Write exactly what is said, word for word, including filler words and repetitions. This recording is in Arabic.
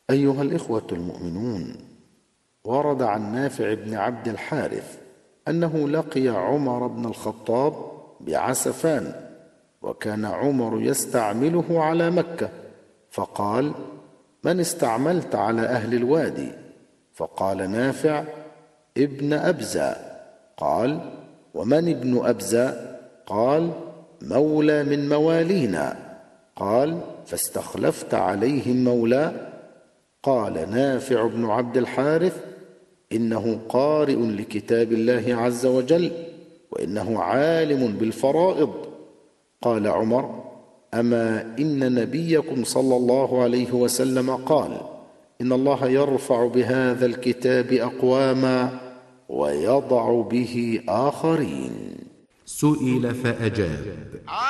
أيها الإخوة المؤمنون، ورد عن نافع بن عبد الحارث أنه لقي عمر بن الخطاب بعسفان، وكان عمر يستعمله على مكة، فقال: من استعملت على أهل الوادي؟ فقال نافع: ابن أبزة. قال: ومن ابن أبزة؟ قال: مولى من موالينا. قال: فاستخلفت عليهم مولاه؟ قال نافع بن عبد الحارث: إنه قارئ لكتاب الله عز وجل، وإنه عالم بالفرائض. قال عمر: أما إن نبيكم صلى الله عليه وسلم قال: إن الله يرفع بهذا الكتاب أقواما ويضع به آخرين. سئل فأجاب: